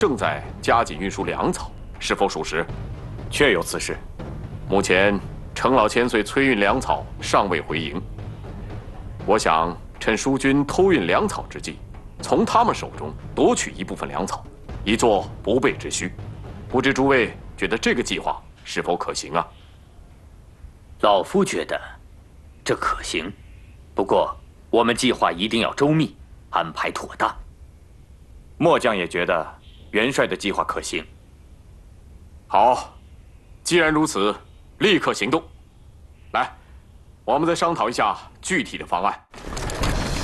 正在加紧运输粮草，是否属实？ 确有此事。 目前程老千岁催运粮草尚未回营，我想趁疏军偷运粮草之际，从他们手中夺取一部分粮草，以作不备之需。不知诸位觉得这个计划是否可行啊？ 老夫觉得这可行，不过我们计划一定要周密，安排妥当。 末将也觉得元帅的计划可行。 好，既然如此，立刻行动。来，我们再商讨一下具体的方案。